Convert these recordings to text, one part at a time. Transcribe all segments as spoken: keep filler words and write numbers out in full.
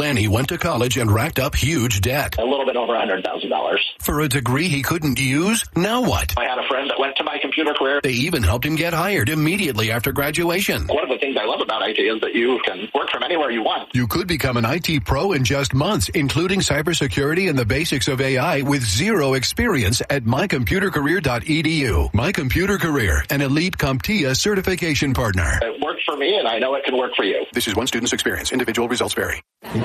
Lanny went to college and racked up huge debt. A little bit over one hundred thousand dollars. For a degree he couldn't use? Now what? I had a friend that went to my computer career. They even helped him get hired immediately after graduation. One of the things I love about I T is that you can work from anywhere you want. You could become an I T pro in just months, including cybersecurity and the basics of A I with zero experience at my computer career dot e d u. My Computer Career, an elite CompTIA certification partner. It worked for me, and I know it can work for you. This is one student's experience. Individual results vary. Here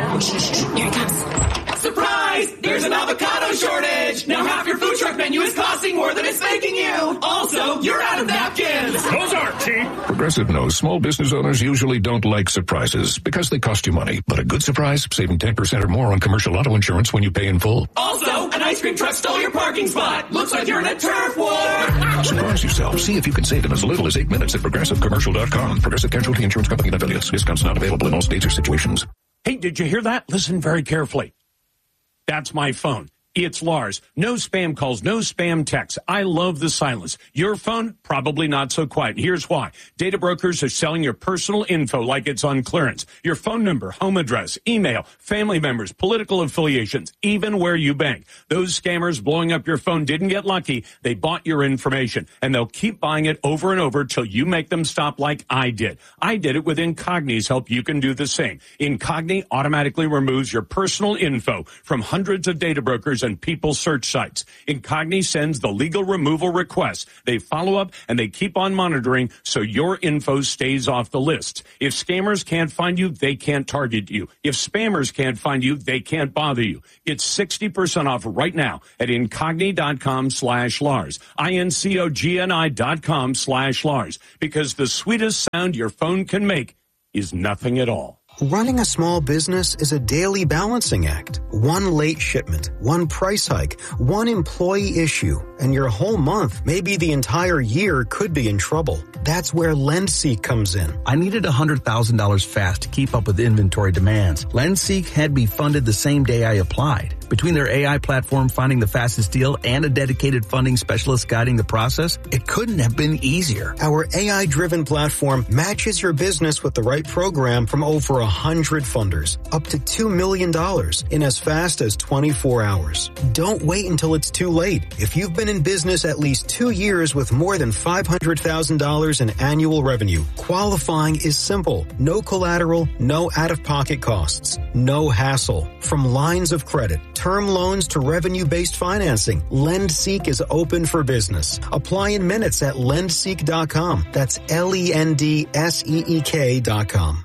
it comes. Surprise! There's an avocado shortage! Now half your food truck menu is costing more than it's making you! Also, you're out of napkins! Those aren't cheap! Progressive knows small business owners usually don't like surprises because they cost you money. But a good surprise, saving ten percent or more on commercial auto insurance when you pay in full. Also, an ice cream truck stole your parking spot! Looks like you're in a turf war! Surprise yourself. See if you can save in as little as eight minutes at progressive commercial dot com. Progressive Casualty Insurance Company and affiliates. Discounts not available in all states or situations. Hey, did you hear that? Listen very carefully. That's my phone. It's Lars. No spam calls, no spam texts. I love the silence. Your phone, probably not so quiet. Here's why. Data brokers are selling your personal info like it's on clearance. Your phone number, home address, email, family members, political affiliations, even where you bank. Those scammers blowing up your phone didn't get lucky. They bought your information, and they'll keep buying it over and over till you make them stop like I did. I did it with Incogni's help. You can do the same. Incogni automatically removes your personal info from hundreds of data brokers and people search sites. Incogni sends the legal removal requests. They follow up and they keep on monitoring so your info stays off the list. If scammers can't find you, they can't target you. If spammers can't find you, they can't bother you. It's sixty percent off right now at incogni dot com slash Lars. I N C O G N I dot com slash Lars. Because the sweetest sound your phone can make is nothing at all. Running a small business is a daily balancing act. One late shipment, one price hike, one employee issue, and your whole month, maybe the entire year, could be in trouble. That's where LendSeek comes in. I needed one hundred thousand dollars fast to keep up with inventory demands. LendSeek had me funded the same day I applied. Between their A I platform finding the fastest deal and a dedicated funding specialist guiding the process, it couldn't have been easier. Our A I-driven platform matches your business with the right program from over one hundred funders, up to two million dollars in as fast as twenty-four hours. Don't wait until it's too late. If you've been in business at least two years with more than five hundred thousand dollars in annual revenue, qualifying is simple. No collateral, no out-of-pocket costs, no hassle. From lines of credit, term loans to revenue-based financing, LendSeek is open for business. Apply in minutes at lendseek dot com. That's L E N D S E E K dot com.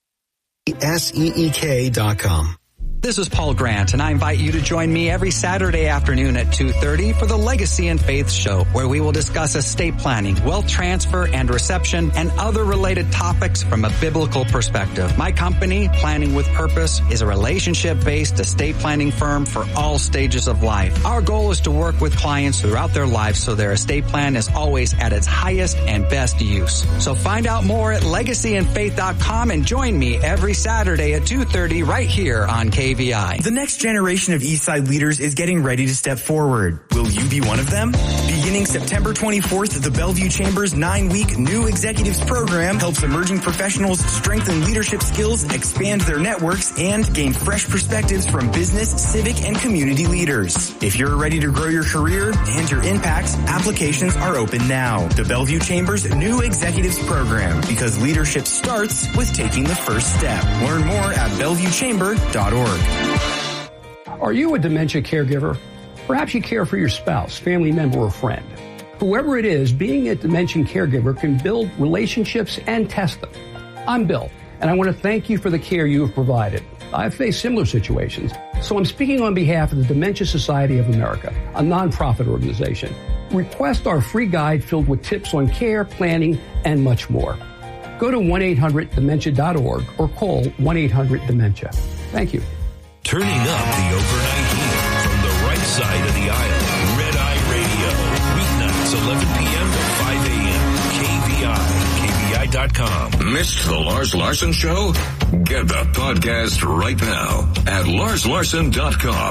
S E E K dot com. This is Paul Grant, and I invite you to join me every Saturday afternoon at two thirty for the Legacy and Faith Show, where we will discuss estate planning, wealth transfer and reception, and other related topics from a biblical perspective. My company, Planning with Purpose, is a relationship-based estate planning firm for all stages of life. Our goal is to work with clients throughout their lives so their estate plan is always at its highest and best use. So find out more at legacy and faith dot com and join me every Saturday at two thirty right here on K V I. The next generation of Eastside leaders is getting ready to step forward. Will you be one of them? Beginning September twenty-fourth, the Bellevue Chamber's nine-week New Executives program helps emerging professionals strengthen leadership skills, expand their networks, and gain fresh perspectives from business, civic, and community leaders. If you're ready to grow your career and your impact, applications are open now. The Bellevue Chamber's New Executives program, because leadership starts with taking the first step. Learn more at bellevue chamber dot org. Are you a dementia caregiver? Perhaps you care for your spouse, family member, or friend. Whoever it is, being a dementia caregiver can build relationships and test them. I'm Bill, and I want to thank you for the care you have provided. I've faced similar situations, so I'm speaking on behalf of the Dementia Society of America, a nonprofit organization. Request our free guide filled with tips on care, planning, and much more. Go to one eight hundred dementia dot org or call one eight hundred dementia. Thank you. Turning up the overnight heat from the right side of the aisle. Red Eye Radio. Weeknights, eleven p.m. to five a.m. K V I. K V I dot com. Missed the Lars Larson Show? Get the podcast right now at lars larson dot com.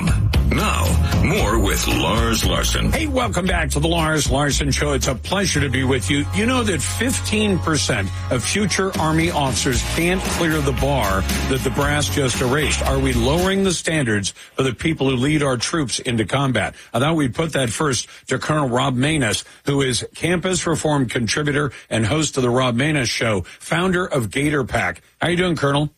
Now, more with Lars Larson. Hey, welcome back to the Lars Larson Show. It's a pleasure to be with you. You know that fifteen percent of future Army officers can't clear the bar that the brass just erased. Are we lowering the standards for the people who lead our troops into combat? I thought we'd put that first to Colonel Rob Maness, who is Campus Reform contributor and host of the Rob Maness Show, founder of Gator Pack. How you doing, Colonel?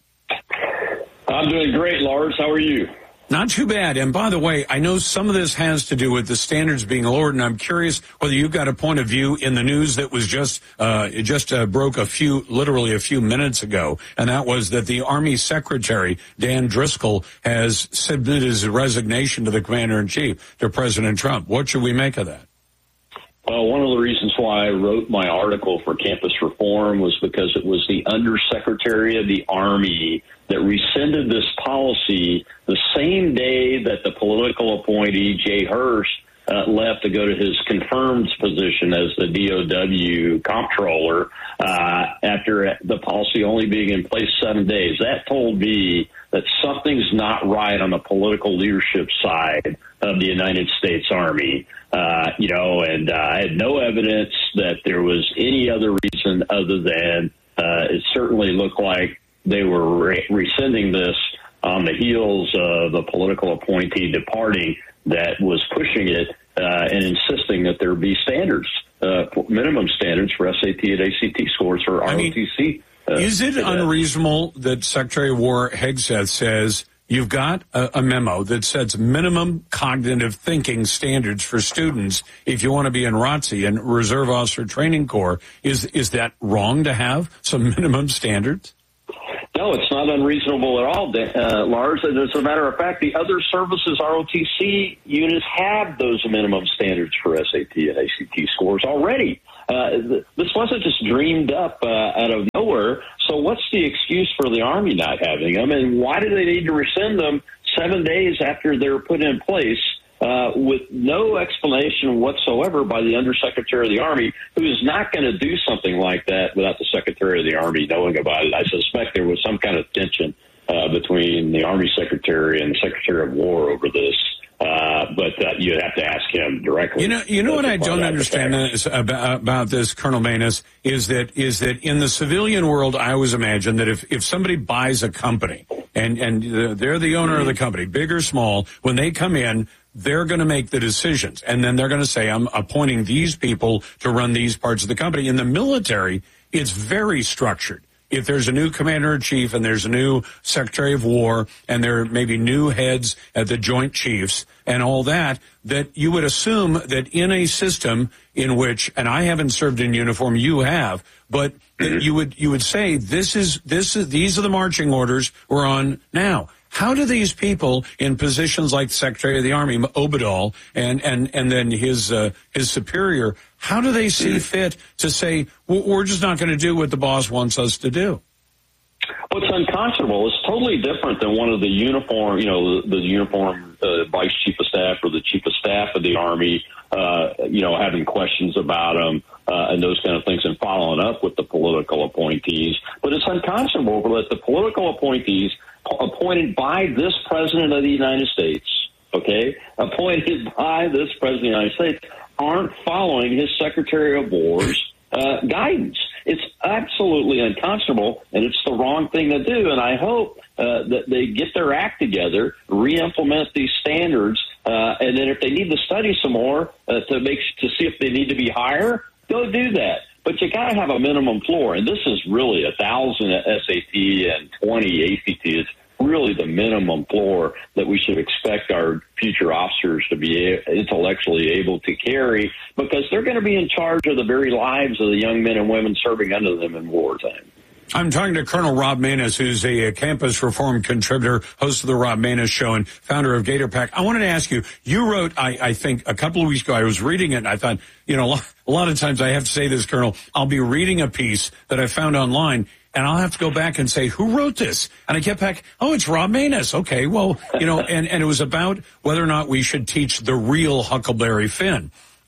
I'm doing great, Lars. How are you? Not too bad. And by the way, I know some of this has to do with the standards being lowered, and I'm curious whether you've got a point of view in the news that was just, uh, it just uh, broke a few, literally a few minutes ago, and that was that the Army Secretary, Dan Driscoll, has submitted his resignation to the Commander-in-Chief, to President Trump. What should we make of that? Well, one of the reasons why I wrote my article for Campus Reform was because it was the Undersecretary of the Army that rescinded this policy the same day that the political appointee, Jay Hurst, uh, left to go to his confirmed position as the D O W comptroller uh, after the policy only being in place seven days. That told me that something's not right on the political leadership side of the United States Army. Uh, you know, and uh, I had no evidence that there was any other reason other than uh, it certainly looked like they were re- rescinding this on the heels of the political appointee departing that was pushing it uh, and insisting that there be standards, uh, minimum standards for S A T and A C T scores for R O T C. I mean, uh, is it unreasonable that Secretary of War Hegseth says you've got a, a memo that sets minimum cognitive thinking standards for students if you want to be in R O T C and Reserve Officer Training Corps? Is is that wrong to have some minimum standards? No, it's not unreasonable at all, uh, Lars. And as a matter of fact, the other services R O T C units have those minimum standards for S A T and A C T scores already. Uh, th- this wasn't just dreamed up uh, out of nowhere. So what's the excuse for the Army not having them? And why do they need to rescind them seven days after they're put in place uh, with no explanation whatsoever by the Undersecretary of the Army, who is not going to do something like that without the Secretary of the Army knowing about it? I suspect there was some kind of tension uh, between the Army Secretary and the Secretary of War over this. Uh, but uh, you'd have to ask him directly. You know, you know what I don't understand is about, about this, Colonel Maness, is that is that in the civilian world, I always imagine that if, if somebody buys a company and and they're the owner mm-hmm. of the company, big or small, when they come in, they're going to make the decisions, and then they're going to say, I'm appointing these people to run these parts of the company. In the military, it's very structured. If there's a new commander-in-chief and there's a new secretary of war and there may be new heads at the Joint Chiefs and all that, that you would assume that in a system in which, and I haven't served in uniform, you have, but that you would you would say this is this is these are the marching orders we're on now. How do these people in positions like Secretary of the Army, Obadal, and and and then his uh, his superior, how do they see fit to say, well, we're just not going to do what the boss wants us to do? Well, it's unconscionable. It's totally different than one of the uniform, you know, the, the uniform uh, vice chief of staff or the chief of staff of the Army, uh, you know, having questions about them uh, and those kind of things and following up with the political appointees. But it's unconscionable that the political appointees appointed by this president of the United States, okay, appointed by this president of the United States, aren't following his Secretary of War's uh, guidance. It's absolutely unconscionable, and it's the wrong thing to do. And I hope uh, that they get their act together, re-implement these standards, uh, and then if they need to study some more uh, to make to see if they need to be higher, go do that. But you got to have a minimum floor, and this is really a thousand S A T and twenty A C T. It's really the minimum floor that we should expect our future officers to be intellectually able to carry, because they're going to be in charge of the very lives of the young men and women serving under them in wartime. I'm talking to Colonel Rob Maness, who's a, a Campus Reform contributor, host of the Rob Maness Show, and founder of Gator Pack. I wanted to ask you, you wrote, I, I think, a couple of weeks ago, I was reading it, and I thought, you know, a lot, a lot of times I have to say this, Colonel, I'll be reading a piece that I found online, and I'll have to go back and say, who wrote this? And I get back, oh, it's Rob Maness. Okay, well, you know, and, and it was about whether or not we should teach the real Huckleberry Finn.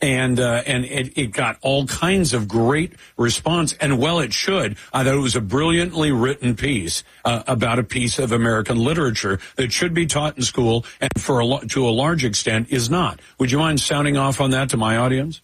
And, uh, and it, it got all kinds of great response. And well, it should. I thought it was a brilliantly written piece, uh, about a piece of American literature that should be taught in school and for a, to a large extent is not. Would you mind sounding off on that to my audience?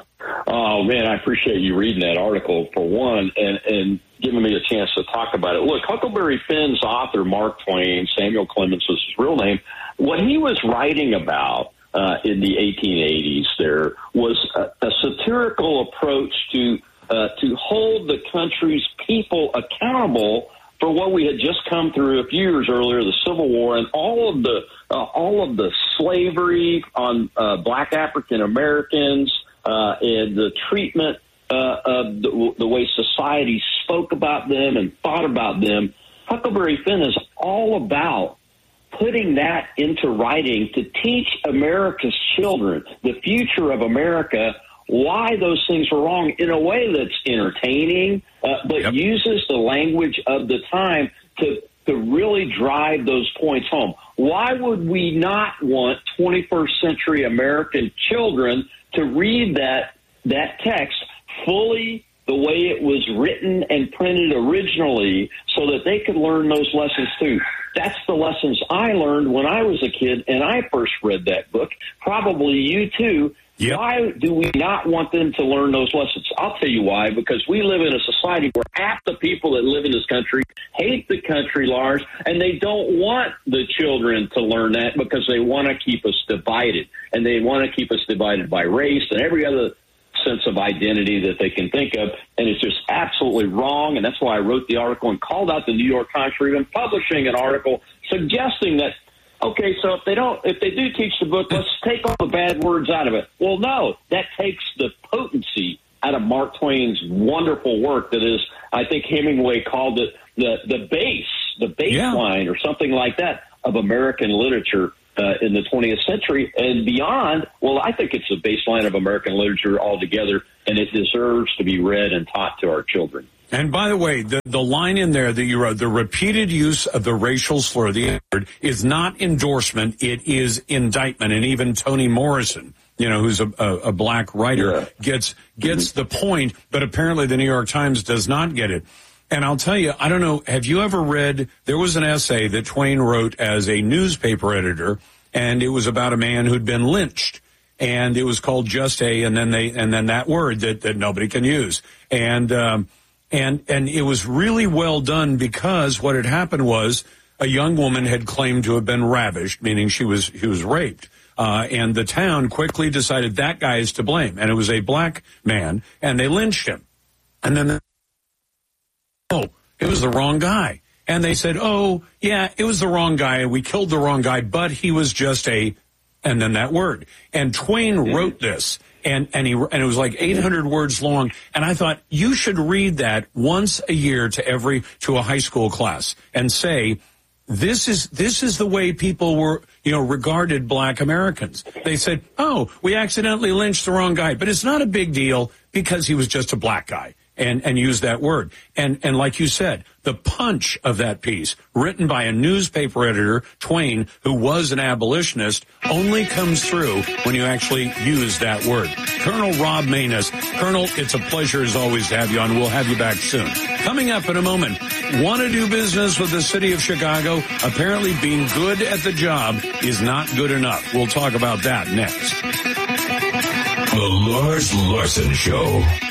Oh, man, I appreciate you reading that article, for one, and, and giving me a chance to talk about it. Look, Huckleberry Finn's author, Mark Twain, Samuel Clemens was his real name, what he was writing about uh, in the eighteen eighties there was a, a satirical approach to uh, to hold the country's people accountable for what we had just come through a few years earlier, the Civil War, and all of the uh, all of the slavery on uh, black African Americans, uh, and the treatment uh, of the, the way society spoke about them and thought about them. Huckleberry Finn is all about putting that into writing to teach America's children, the future of America, why those things were wrong in a way that's entertaining, uh, but yep. uses the language of the time to, to really drive those points home. Why would we not want twenty-first century American children to read that that text fully the way it was written and printed originally so that they could learn those lessons too? That's the lessons I learned when I was a kid and I first read that book. Probably you too. Yep. Why do we not want them to learn those lessons? I'll tell you why. Because we live in a society where half the people that live in this country hate the country, Lars, and they don't want the children to learn that because they want to keep us divided. And they want to keep us divided by race and every other sense of identity that they can think of. And it's just absolutely wrong. And that's why I wrote the article and called out the New York Times for even publishing an article suggesting that, okay, so if they don't, if they do teach the book, let's take all the bad words out of it. Well, no, that takes the potency out of Mark Twain's wonderful work that is, I think Hemingway called it the, the base, the baseline yeah. or something like that of American literature uh, in the twentieth century and beyond. Well, I think it's the baseline of American literature altogether, and it deserves to be read and taught to our children. And by the way, the, the line in there that you wrote, the repeated use of the racial slur, the N-word, is not endorsement, it is indictment. And even Toni Morrison, you know, who's a, a, a black writer, yeah. gets gets mm-hmm. the point, but apparently the New York Times does not get it. And I'll tell you, I don't know, have you ever read, there was an essay that Twain wrote as a newspaper editor, and it was about a man who'd been lynched. And it was called Just A, and then they, and then that word that, that nobody can use. And, um, And and it was really well done because what had happened was a young woman had claimed to have been ravished, meaning she was she was raped. Uh, and the town quickly decided that guy is to blame. And it was a black man, and they lynched him. And then, they, oh, it was the wrong guy. And they said, oh, yeah, it was the wrong guy, and we killed the wrong guy, but he was just a, and then that word. And Twain mm-hmm. wrote this. And, and he, and it was like eight hundred words long. And I thought you should read that once a year to every, to a high school class and say, this is, this is the way people were, you know, regarded black Americans. They said, oh, we accidentally lynched the wrong guy, but it's not a big deal because he was just a black guy. And, and use that word. And, and like you said, the punch of that piece, written by a newspaper editor, Twain, who was an abolitionist, only comes through when you actually use that word. Colonel Rob Maness. Colonel, it's a pleasure as always to have you on. We'll have you back soon. Coming up in a moment, want to do business with the city of Chicago? Apparently being good at the job is not good enough. We'll talk about that next. The Lars Larson Show.